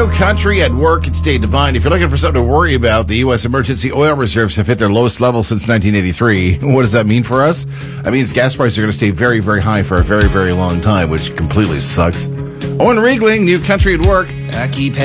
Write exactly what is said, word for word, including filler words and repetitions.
New country at work. It's Dave Devine. If you're looking for something to worry about, the U S emergency oil reserves have hit their lowest level since nineteen eighty-three. What does that mean for us? That means gas prices are going to stay very, very high for a very, very long time, which completely sucks. Owen Riegling, New country at work. I keep